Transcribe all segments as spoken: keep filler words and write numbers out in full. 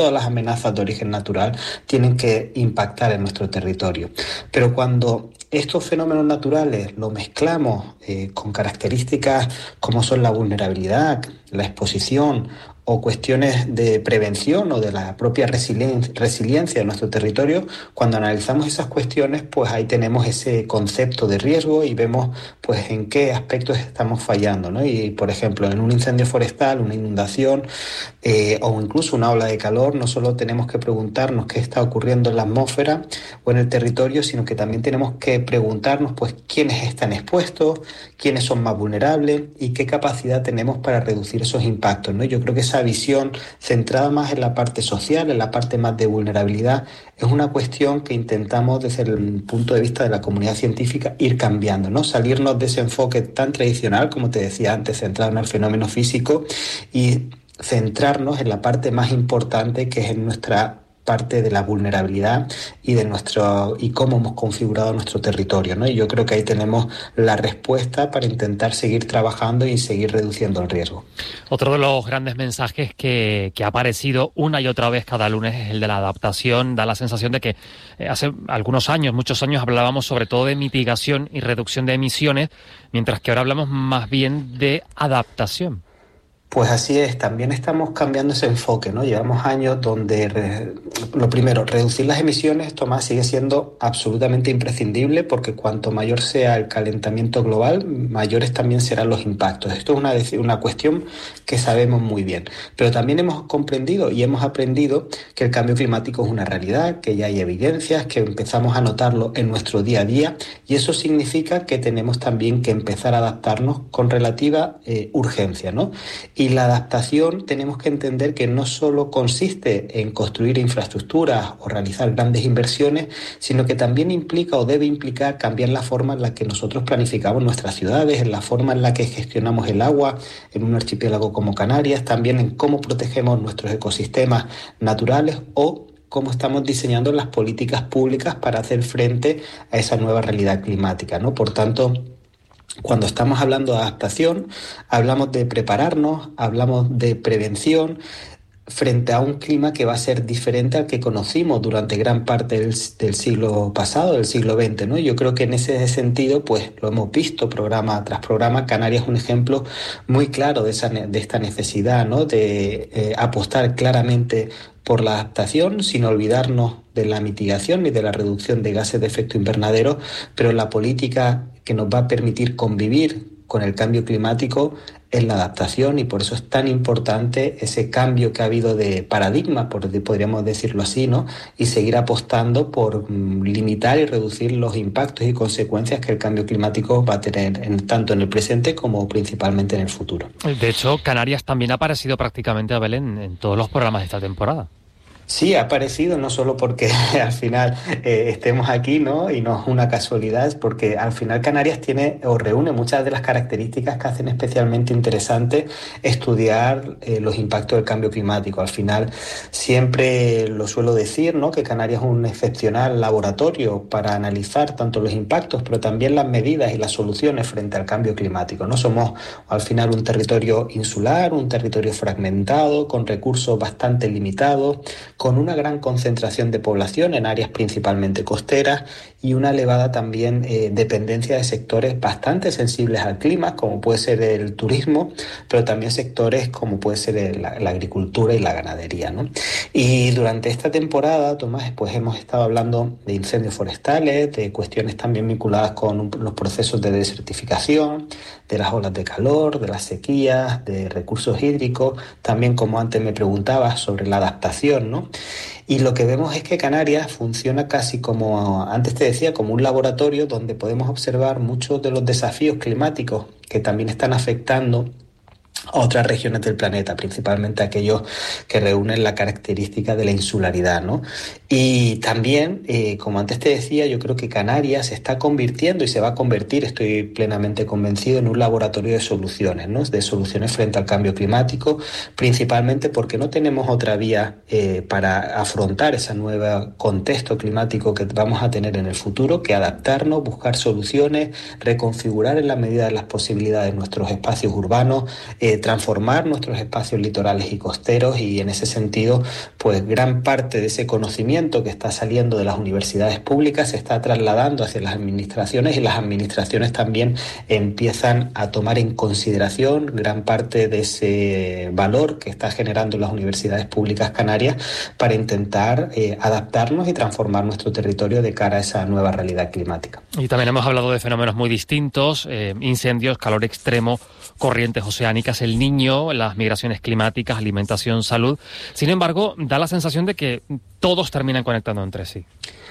todas las amenazas de origen natural tienen que impactar en nuestro territorio. Pero cuando estos fenómenos naturales los mezclamos eh, con características como son la vulnerabilidad, la exposición o cuestiones de prevención o de la propia resilien- resiliencia de nuestro territorio, cuando analizamos esas cuestiones, pues ahí tenemos ese concepto de riesgo y vemos pues en qué aspectos estamos fallando, ¿no? Y, por ejemplo, en un incendio forestal, una inundación eh, o incluso una ola de calor, no solo tenemos que preguntarnos qué está ocurriendo en la atmósfera o en el territorio, sino que también tenemos que preguntarnos pues quiénes están expuestos, quiénes son más vulnerables y qué capacidad tenemos para reducir esos impactos, ¿no? Yo creo que esa visión centrada más en la parte social, en la parte más de vulnerabilidad, es una cuestión que intentamos desde el punto de vista de la comunidad científica ir cambiando, ¿no? Salirnos de ese enfoque tan tradicional, como te decía antes, centrado en el fenómeno físico y centrarnos en la parte más importante, que es en nuestra parte de la vulnerabilidad y de nuestro y cómo hemos configurado nuestro territorio, ¿no? Y yo creo que ahí tenemos la respuesta para intentar seguir trabajando y seguir reduciendo el riesgo. Otro de los grandes mensajes que, que ha aparecido una y otra vez cada lunes es el de la adaptación. Da la sensación de que eh, hace algunos años, muchos años, hablábamos sobre todo de mitigación y reducción de emisiones, mientras que ahora hablamos más bien de adaptación. Pues así es, también estamos cambiando ese enfoque, ¿no? Llevamos años donde, re, lo primero, reducir las emisiones, Tomás, sigue siendo absolutamente imprescindible, porque cuanto mayor sea el calentamiento global, mayores también serán los impactos. Esto es una, una cuestión que sabemos muy bien. Pero también hemos comprendido y hemos aprendido que el cambio climático es una realidad, que ya hay evidencias, que empezamos a notarlo en nuestro día a día, y eso significa que tenemos también que empezar a adaptarnos con relativa eh, urgencia, ¿no? Y la adaptación tenemos que entender que no solo consiste en construir infraestructuras o realizar grandes inversiones, sino que también implica o debe implicar cambiar la forma en la que nosotros planificamos nuestras ciudades, en la forma en la que gestionamos el agua en un archipiélago como Canarias, también en cómo protegemos nuestros ecosistemas naturales o cómo estamos diseñando las políticas públicas para hacer frente a esa nueva realidad climática, ¿no? Por tanto, cuando estamos hablando de adaptación, hablamos de prepararnos, hablamos de prevención frente a un clima que va a ser diferente al que conocimos durante gran parte del, del siglo pasado, del siglo veinte, ¿no? Yo creo que en ese sentido, pues lo hemos visto programa tras programa. Canarias es un ejemplo muy claro de, esa, de esta necesidad, ¿no? De eh, apostar claramente por la adaptación, sin olvidarnos de la mitigación ni de la reducción de gases de efecto invernadero, pero la política que nos va a permitir convivir con el cambio climático es la adaptación, y por eso es tan importante ese cambio que ha habido de paradigma, podríamos decirlo así, ¿no? Y seguir apostando por um, limitar y reducir los impactos y consecuencias que el cambio climático va a tener en, tanto en el presente como principalmente en el futuro. De hecho, Canarias también ha aparecido prácticamente, Abel, en, en todos los programas de esta temporada. Sí, ha aparecido, no solo porque al final eh, estemos aquí, ¿no? Y no es una casualidad, porque al final Canarias tiene o reúne muchas de las características que hacen especialmente interesante estudiar eh, los impactos del cambio climático. Al final siempre lo suelo decir, ¿no? Que Canarias es un excepcional laboratorio para analizar tanto los impactos, pero también las medidas y las soluciones frente al cambio climático, ¿no? Somos al final un territorio insular, un territorio fragmentado, con recursos bastante limitados, con una gran concentración de población en áreas principalmente costeras y una elevada también eh, dependencia de sectores bastante sensibles al clima, como puede ser el turismo, pero también sectores como puede ser el, la, la agricultura y la ganadería, ¿no? Y durante esta temporada, Tomás, pues hemos estado hablando de incendios forestales, de cuestiones también vinculadas con un, los procesos de desertificación, de las olas de calor, de las sequías, de recursos hídricos, también, como antes me preguntabas, sobre la adaptación, ¿no? Y lo que vemos es que Canarias funciona casi como, antes te decía, como un laboratorio donde podemos observar muchos de los desafíos climáticos que también están afectando a otras regiones del planeta, principalmente aquellos que reúnen la característica de la insularidad, ¿no? Y también, eh, como antes te decía, yo creo que Canarias se está convirtiendo y se va a convertir, estoy plenamente convencido, en un laboratorio de soluciones, ¿no? De soluciones frente al cambio climático, principalmente porque no tenemos otra vía eh, para afrontar ese nuevo contexto climático que vamos a tener en el futuro que adaptarnos, buscar soluciones, reconfigurar en la medida de las posibilidades nuestros espacios urbanos, eh, eh, transformar nuestros espacios litorales y costeros, y en ese sentido, pues gran parte de ese conocimiento que está saliendo de las universidades públicas se está trasladando hacia las administraciones, y las administraciones también empiezan a tomar en consideración gran parte de ese valor que está generando las universidades públicas canarias para intentar eh, adaptarnos y transformar nuestro territorio de cara a esa nueva realidad climática. Y también hemos hablado de fenómenos muy distintos, eh, incendios, calor extremo, corrientes oceánicas, el Niño, las migraciones climáticas, alimentación, salud. Sin embargo, da la sensación de que todos terminan conectando entre sí.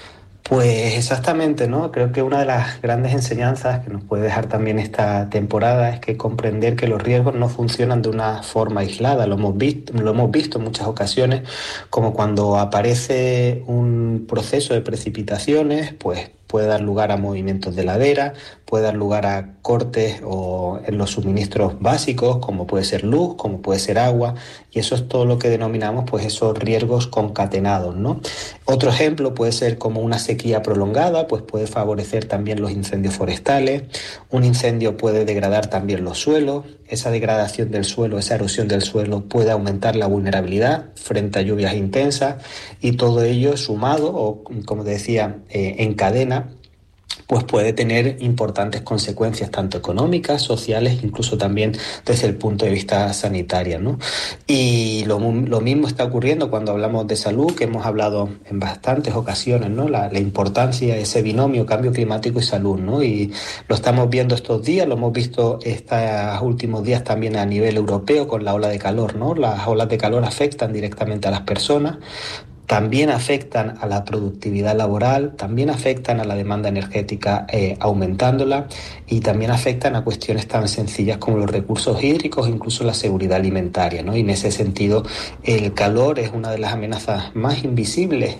Pues exactamente, ¿no? Creo que una de las grandes enseñanzas que nos puede dejar también esta temporada es que comprender que los riesgos no funcionan de una forma aislada. Lo hemos visto, lo hemos visto en muchas ocasiones, como cuando aparece un proceso de precipitaciones, pues puede dar lugar a movimientos de ladera, puede dar lugar a cortes o en los suministros básicos, como puede ser luz, como puede ser agua, y eso es todo lo que denominamos pues esos riesgos concatenados, ¿no? Otro ejemplo puede ser como una sequía prolongada, pues puede favorecer también los incendios forestales. Un incendio puede degradar también los suelos. Esa degradación del suelo, esa erosión del suelo puede aumentar la vulnerabilidad frente a lluvias intensas, y todo ello sumado o, como decía, eh, en cadena, pues puede tener importantes consecuencias tanto económicas, sociales, incluso también desde el punto de vista sanitario, ¿no? Y lo, lo mismo está ocurriendo cuando hablamos de salud, que hemos hablado en bastantes ocasiones, ¿no? La, la importancia de ese binomio cambio climático y salud, ¿no? Y lo estamos viendo estos días, lo hemos visto estos últimos días también a nivel europeo con la ola de calor, ¿no? Las olas de calor afectan directamente a las personas, también afectan a la productividad laboral, también afectan a la demanda energética eh, aumentándola, y también afectan a cuestiones tan sencillas como los recursos hídricos, incluso la seguridad alimentaria, ¿no? Y en ese sentido el calor es una de las amenazas más invisibles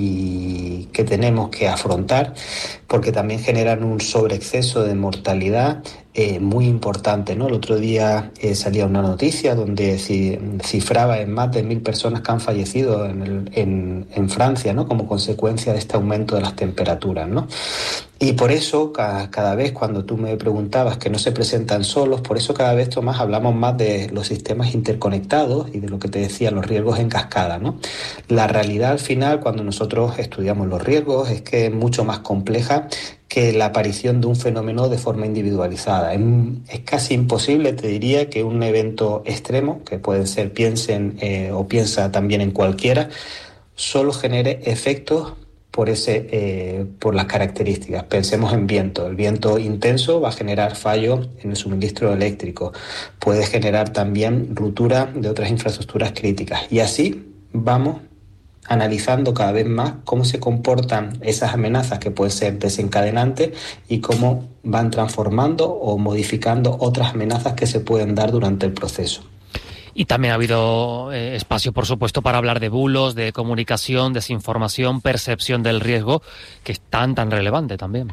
y que tenemos que afrontar, porque también generan un sobreexceso de mortalidad Eh, muy importante, ¿no? El otro día eh, salía una noticia donde cifraba en más de mil personas que han fallecido en, el, en, en Francia, ¿no? Como consecuencia de este aumento de las temperaturas, ¿no? Y por eso cada, cada vez cuando tú me preguntabas que no se presentan solos, por eso cada vez, Tomás, hablamos más de los sistemas interconectados y de lo que te decía, los riesgos en cascada, ¿no? La realidad al final, cuando nosotros estudiamos los riesgos, es que es mucho más compleja que la aparición de un fenómeno de forma individualizada. Es, es casi imposible, te diría, que un evento extremo, que pueden ser, piensen eh, o piensa también en cualquiera, solo genere efectos por ese, eh, por las características. Pensemos en viento. El viento intenso va a generar fallos en el suministro eléctrico. Puede generar también ruptura de otras infraestructuras críticas. Y así vamos analizando cada vez más cómo se comportan esas amenazas que pueden ser desencadenantes y cómo van transformando o modificando otras amenazas que se pueden dar durante el proceso. Y también ha habido eh, espacio, por supuesto, para hablar de bulos, de comunicación, desinformación, percepción del riesgo, que es tan, tan relevante también.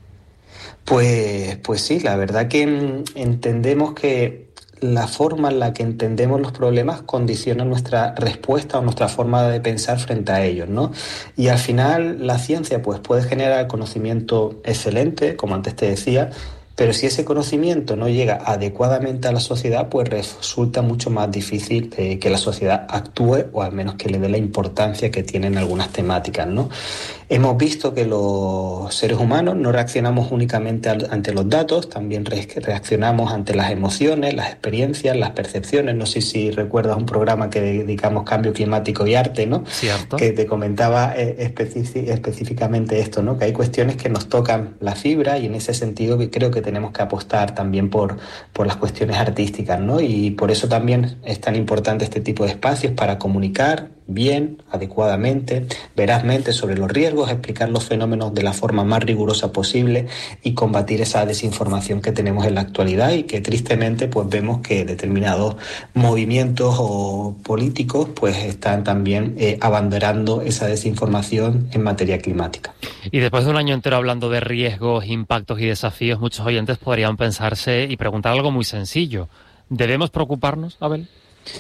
Pues, pues sí, la verdad que entendemos que la forma en la que entendemos los problemas condiciona nuestra respuesta o nuestra forma de pensar frente a ellos, ¿no? Y al final la ciencia pues puede generar conocimiento excelente, como antes te decía, pero si ese conocimiento no llega adecuadamente a la sociedad, pues resulta mucho más difícil eh, que la sociedad actúe, o al menos que le dé la importancia que tienen algunas temáticas, ¿no? Hemos visto que los seres humanos no reaccionamos únicamente ante los datos, también re- reaccionamos ante las emociones, las experiencias, las percepciones. No sé si recuerdas un programa que dedicamos Cambio Climático y Arte, ¿no? Cierto. Que te comentaba eh, especi- específicamente esto, ¿no? Que hay cuestiones que nos tocan la fibra, y en ese sentido creo que tenemos que apostar también por, por las cuestiones artísticas, ¿no? Y por eso también es tan importante este tipo de espacios para comunicar bien, adecuadamente, verazmente sobre los riesgos, explicar los fenómenos de la forma más rigurosa posible y combatir esa desinformación que tenemos en la actualidad, y que tristemente pues vemos que determinados movimientos o políticos pues están también eh, abanderando esa desinformación en materia climática. Y después de un año entero hablando de riesgos, impactos y desafíos, muchos oyentes podrían pensarse y preguntar algo muy sencillo. ¿Debemos preocuparnos, Abel?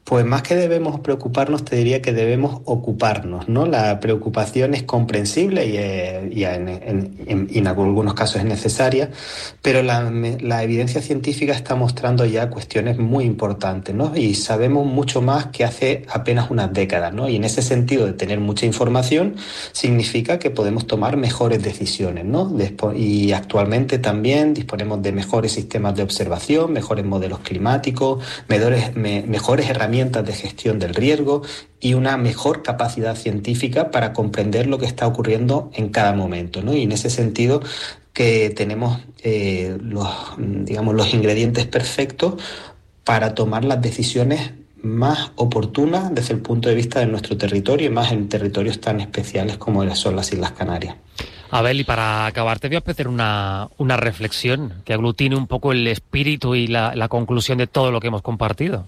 Pues más que debemos preocuparnos, te diría que debemos ocuparnos, ¿no? La preocupación es comprensible y, eh, y en, en, en, en algunos casos es necesaria, pero la, la evidencia científica está mostrando ya cuestiones muy importantes, ¿no? Y sabemos mucho más que hace apenas unas décadas, ¿no? Y en ese sentido de tener mucha información significa que podemos tomar mejores decisiones, ¿no? Despo- y actualmente también disponemos de mejores sistemas de observación, mejores modelos climáticos, mejores, me, mejores herramientas de gestión del riesgo y una mejor capacidad científica para comprender lo que está ocurriendo en cada momento, ¿no? Y en ese sentido que tenemos eh, los, digamos, los ingredientes perfectos para tomar las decisiones más oportunas desde el punto de vista de nuestro territorio y más en territorios tan especiales como son las Islas Canarias. Abel, y para acabar te voy a ofrecer una, una reflexión que aglutine un poco el espíritu y la, la conclusión de todo lo que hemos compartido.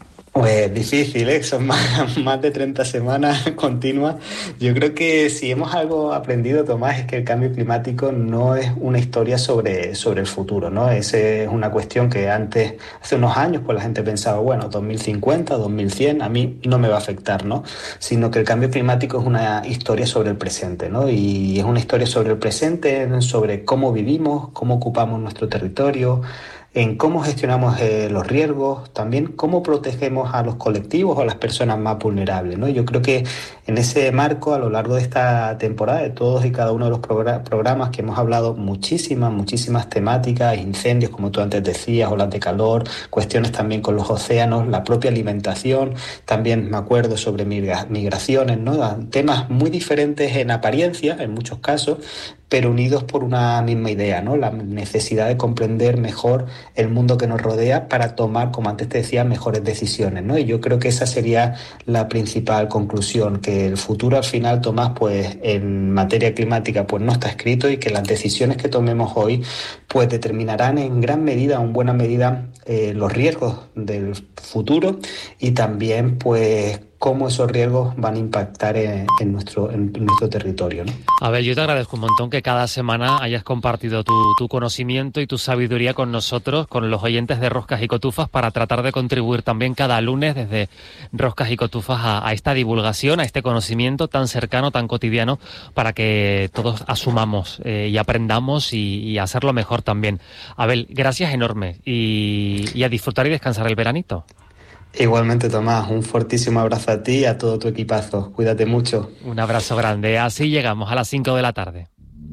Pues difícil, ¿eh? Son más, más de treinta semanas continuas. Yo creo que si hemos algo aprendido, Tomás, es que el cambio climático no es una historia sobre, sobre el futuro, ¿no? Esa es una cuestión que antes, hace unos años, pues la gente pensaba, bueno, dos mil cincuenta, dos mil cien, a mí no me va a afectar, ¿no? Sino que el cambio climático es una historia sobre el presente, ¿no? Y es una historia sobre el presente, sobre cómo vivimos, cómo ocupamos nuestro territorio, en cómo gestionamos eh, los riesgos, también cómo protegemos a los colectivos o a las personas más vulnerables, ¿no? Yo creo que en ese marco, a lo largo de esta temporada, de todos y cada uno de los progr- programas que hemos hablado, muchísimas, muchísimas temáticas, incendios, como tú antes decías, olas de calor, cuestiones también con los océanos, la propia alimentación, también me acuerdo sobre migra- migraciones, ¿no? Temas muy diferentes en apariencia, en muchos casos, pero unidos por una misma idea, ¿no? La necesidad de comprender mejor el mundo que nos rodea para tomar, como antes te decía, mejores decisiones, ¿no? Y yo creo que esa sería la principal conclusión, que el futuro al final, Tomás, pues en materia climática pues no está escrito y que las decisiones que tomemos hoy pues determinarán en gran medida, en buena medida, eh, los riesgos del futuro y también pues cómo esos riesgos van a impactar en, en, nuestro, en nuestro territorio, ¿no? Abel, yo te agradezco un montón que cada semana hayas compartido tu, tu conocimiento y tu sabiduría con nosotros, con los oyentes de Roscas y Cotufas, para tratar de contribuir también cada lunes desde Roscas y Cotufas a, a esta divulgación, a este conocimiento tan cercano, tan cotidiano, para que todos asumamos eh, y aprendamos y, y hacerlo mejor también. Abel, gracias enormes y, y a disfrutar y descansar el veranito. Igualmente, Tomás, un fortísimo abrazo a ti y a todo tu equipazo. Cuídate mucho. Un abrazo grande. Así llegamos a las cinco de la tarde.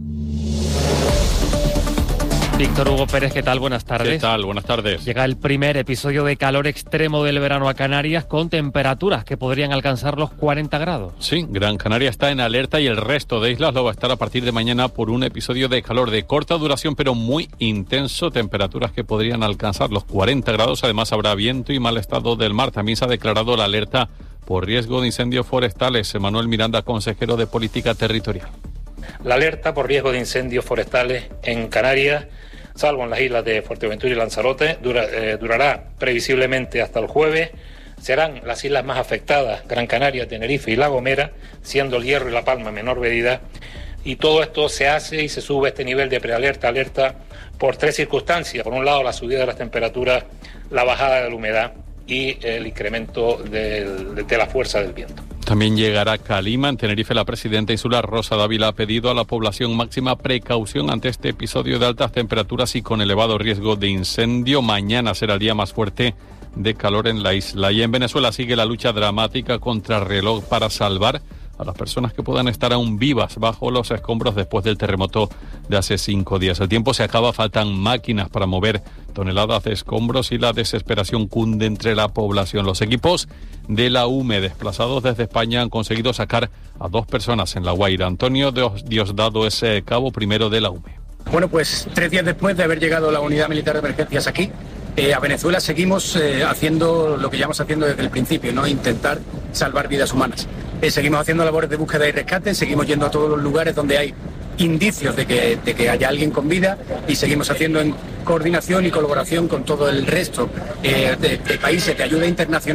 Víctor Hugo Pérez, ¿qué tal? Buenas tardes. ¿Qué tal? Buenas tardes. Llega el primer episodio de calor extremo del verano a Canarias con temperaturas que podrían alcanzar los cuarenta grados. Sí, Gran Canaria está en alerta y el resto de islas lo va a estar a partir de mañana por un episodio de calor de corta duración pero muy intenso, temperaturas que podrían alcanzar los cuarenta grados. Además habrá viento y mal estado del mar. También se ha declarado la alerta por riesgo de incendios forestales. Manuel Miranda, consejero de Política Territorial. La alerta por riesgo de incendios forestales en Canarias, salvo en las islas de Fuerteventura y Lanzarote, dura, eh, durará previsiblemente hasta el jueves. Serán las islas más afectadas, Gran Canaria, Tenerife y La Gomera, siendo el Hierro y La Palma en menor medida. Y todo esto se hace y se sube a este nivel de prealerta, alerta, por tres circunstancias. Por un lado, la subida de las temperaturas, la bajada de la humedad y el incremento del, de, de la fuerza del viento. También llegará Calima. En Tenerife, la presidenta insular Rosa Dávila ha pedido a la población máxima precaución ante este episodio de altas temperaturas y con elevado riesgo de incendio. Mañana será el día más fuerte de calor en la isla. Y en Venezuela sigue la lucha dramática contra el reloj para salvar a las personas que puedan estar aún vivas bajo los escombros después del terremoto de hace cinco días. El tiempo se acaba, faltan máquinas para mover toneladas de escombros y la desesperación cunde entre la población. Los equipos de la U M E desplazados desde España han conseguido sacar a dos personas en La Guaira. Antonio Diosdado es cabo primero de la U M E. Bueno, pues tres días después de haber llegado la unidad militar de emergencias aquí, eh, a Venezuela seguimos eh, haciendo lo que llevamos haciendo desde el principio, ¿no? Intentar salvar vidas humanas. Eh, seguimos haciendo labores de búsqueda y rescate, seguimos yendo a todos los lugares donde hay indicios de que, de que haya alguien con vida y seguimos haciendo en coordinación y colaboración con todo el resto eh, de, de países de ayuda internacional.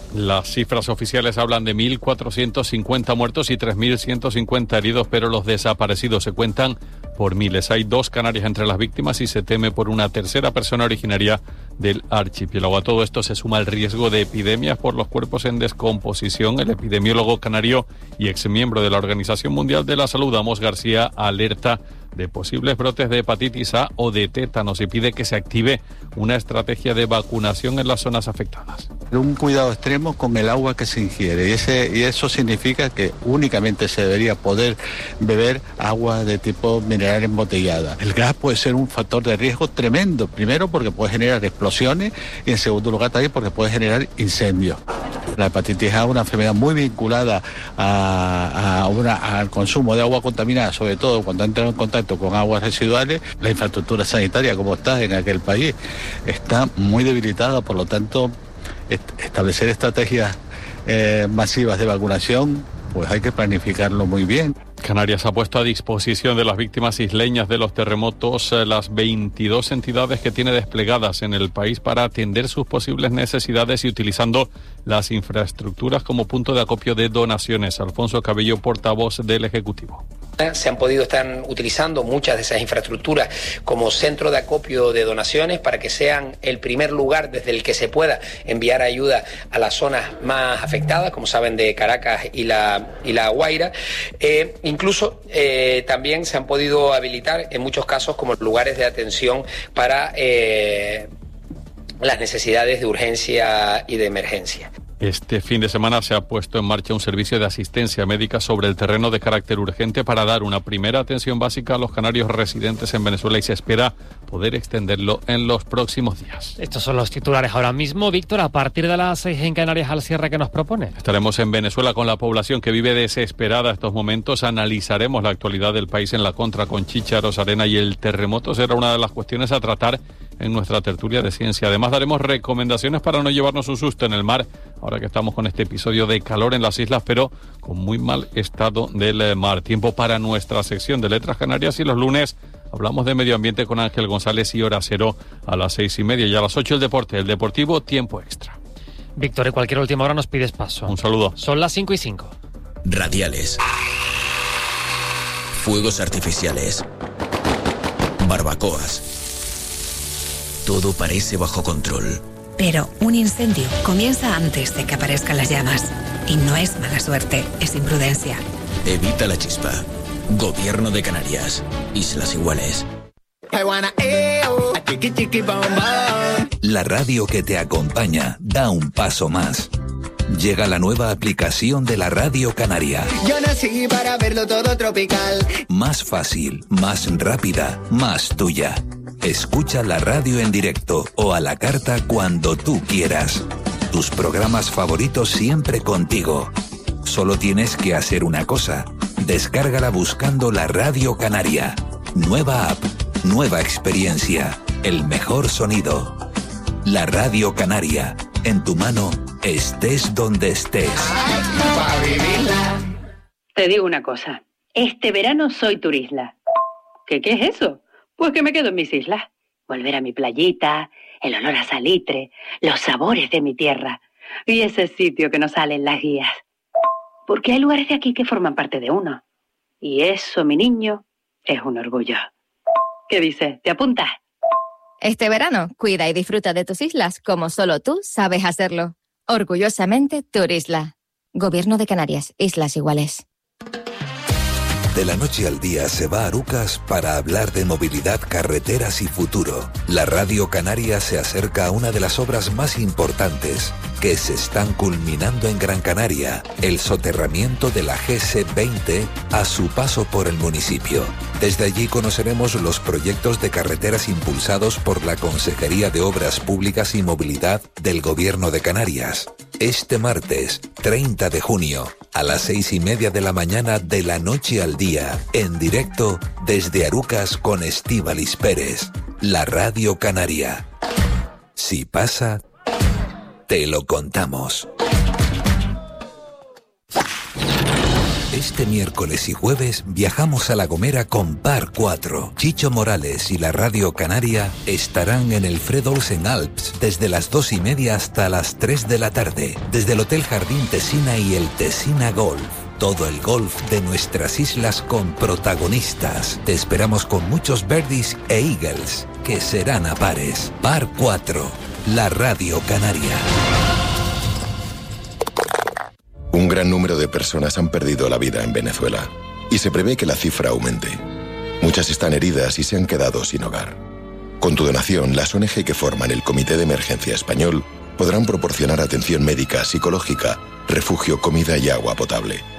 Las cifras oficiales hablan de mil cuatrocientos cincuenta muertos y tres mil ciento cincuenta heridos, pero los desaparecidos se cuentan por miles. Hay dos canarias entre las víctimas y se teme por una tercera persona originaria del archipiélago. A todo esto se suma el riesgo de epidemias por los cuerpos en descomposición. El epidemiólogo canario y exmiembro de la Organización Mundial de la Salud, Amos García, alerta de posibles brotes de hepatitis A o de tétanos y pide que se active una estrategia de vacunación en las zonas afectadas. Un cuidado extremo con el agua que se ingiere y, ese, y eso significa que únicamente se debería poder beber agua de tipo mineral embotellada. El gas puede ser un factor de riesgo tremendo, primero porque puede generar explosiones y en segundo lugar también porque puede generar incendios. La hepatitis A es una enfermedad muy vinculada a, a una, al consumo de agua contaminada, sobre todo cuando entra en contacto con aguas residuales. La infraestructura sanitaria, como está en aquel país, está muy debilitada, por lo tanto, est- establecer estrategias eh, masivas de vacunación, pues hay que planificarlo muy bien. Canarias ha puesto a disposición de las víctimas isleñas de los terremotos las veintidós entidades que tiene desplegadas en el país para atender sus posibles necesidades y utilizando las infraestructuras como punto de acopio de donaciones. Alfonso Cabello, portavoz del Ejecutivo. Se han podido estar utilizando muchas de esas infraestructuras como centro de acopio de donaciones para que sean el primer lugar desde el que se pueda enviar ayuda a las zonas más afectadas, como saben, de Caracas y la, y la Guaira. Eh, incluso eh, también se han podido habilitar en muchos casos como lugares de atención para eh, las necesidades de urgencia y de emergencia. Este fin de semana se ha puesto en marcha un servicio de asistencia médica sobre el terreno de carácter urgente para dar una primera atención básica a los canarios residentes en Venezuela y se espera poder extenderlo en los próximos días. Estos son los titulares ahora mismo. Víctor, a partir de las seis en Canarias al cierre, ¿qué nos propone? Estaremos en Venezuela con la población que vive desesperada estos momentos. Analizaremos la actualidad del país en la contra con Chícharos, Arena y el terremoto. Será una de las cuestiones a tratar en nuestra tertulia de ciencia. Además, daremos recomendaciones para no llevarnos un susto en el mar, ahora que estamos con este episodio de calor en las islas, pero con muy mal estado del mar. Tiempo para nuestra sección de Letras Canarias y los lunes hablamos de medio ambiente con Ángel González y Hora Cero a las seis y media y a las ocho el deporte, el Deportivo Tiempo Extra. Víctor, en cualquier última hora nos pides paso. Un saludo. Son las cinco y cinco. Radiales. Fuegos artificiales. Barbacoas. Todo parece bajo control. Pero un incendio comienza antes de que aparezcan las llamas. Y no es mala suerte, es imprudencia. Evita la chispa. Gobierno de Canarias. Islas Iguales. La radio que te acompaña da un paso más. Llega la nueva aplicación de la Radio Canaria. Yo nací para verlo todo tropical. Más fácil, más rápida, más tuya. Escucha la radio en directo o a la carta cuando tú quieras. Tus programas favoritos siempre contigo. Solo tienes que hacer una cosa. Descárgala buscando la Radio Canaria. Nueva app, nueva experiencia, el mejor sonido. La Radio Canaria, en tu mano, estés donde estés. Te digo una cosa, este verano soy turisla. ¿Qué, qué es eso? Pues que me quedo en mis islas. Volver a mi playita, el olor a salitre, los sabores de mi tierra y ese sitio que nos sale en las guías. Porque hay lugares de aquí que forman parte de uno. Y eso, mi niño, es un orgullo. ¿Qué dices? ¿Te apuntas? Este verano, cuida y disfruta de tus islas como solo tú sabes hacerlo. Orgullosamente, Turisla. Gobierno de Canarias, Islas Iguales. De la noche al día se va a Arucas para hablar de movilidad, carreteras y futuro. La Radio Canaria se acerca a una de las obras más importantes que se están culminando en Gran Canaria, el soterramiento de la G S veinte a su paso por el municipio. Desde allí conoceremos los proyectos de carreteras impulsados por la Consejería de Obras Públicas y Movilidad del Gobierno de Canarias. Este martes, treinta de junio, a las seis y media de la mañana de la noche al día, en directo desde Arucas con Estíbaliz Pérez, la Radio Canaria. Si pasa, te lo contamos. Este miércoles y jueves viajamos a La Gomera con Par cuatro. Chicho Morales y la Radio Canaria estarán en el Fred Olsen Alps desde las dos y media hasta las tres de la tarde, desde el Hotel Jardín Tesina y el Tesina Golf. Todo el golf de nuestras islas con protagonistas. Te esperamos con muchos birdies e eagles, que serán a pares. Par cuatro, la Radio Canaria. Un gran número de personas han perdido la vida en Venezuela y se prevé que la cifra aumente. Muchas están heridas y se han quedado sin hogar. Con tu donación, las O N G que forman el Comité de Emergencia Español podrán proporcionar atención médica, psicológica, refugio, comida y agua potable.